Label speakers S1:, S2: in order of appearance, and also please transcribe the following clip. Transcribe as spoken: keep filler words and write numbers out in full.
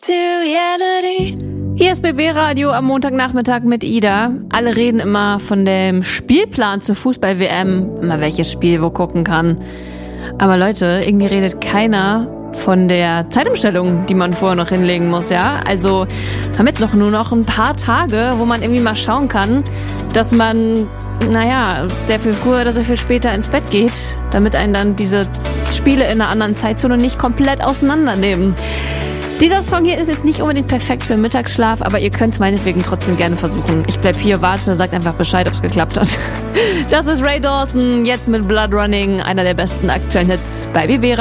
S1: Hier ist B B Radio am Montagnachmittag mit Ida. Alle reden immer von dem Spielplan zur Fußball-W M. Immer welches Spiel wo gucken kann. Aber Leute, irgendwie redet keiner von der Zeitumstellung, die man vorher noch hinlegen muss, ja? Also haben jetzt noch nur noch ein paar Tage, wo man irgendwie mal schauen kann, dass man, naja, sehr viel früher oder sehr viel später ins Bett geht, damit einen dann diese Spiele in einer anderen Zeitzone nicht komplett auseinandernehmen. Dieser Song hier ist jetzt nicht unbedingt perfekt für den Mittagsschlaf, aber ihr könnt es meinetwegen trotzdem gerne versuchen. Ich bleib hier, warte, sagt einfach Bescheid, ob es geklappt hat. Das ist Ray Dalton, jetzt mit Blood Running, einer der besten aktuellen Hits bei B B Radio.